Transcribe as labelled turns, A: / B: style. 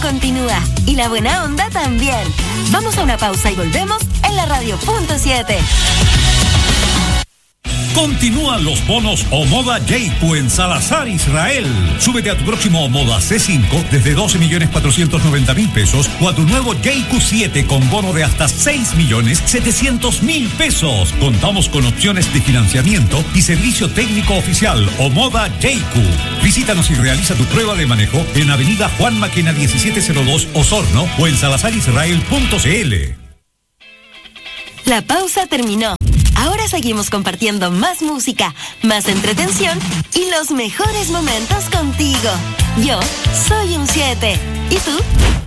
A: continúa y la buena onda también. Vamos a una pausa y volvemos en la Radio.7.
B: Continúan los bonos Omoda Jayco en Salazar, Israel. Súbete a tu próximo Omoda C5 desde 12.490.000 pesos o a tu nuevo Jayco 7 con bono de hasta 6.700.000 pesos. Contamos con opciones de financiamiento y servicio técnico oficial Omoda Jayco. Visítanos y realiza tu prueba de manejo en Avenida Juan Maquena 1702 Osorno o en salazarisrael.cl.
A: La pausa terminó. Ahora seguimos compartiendo más música, más entretención y los mejores momentos contigo. Yo soy un 7. ¿Y tú?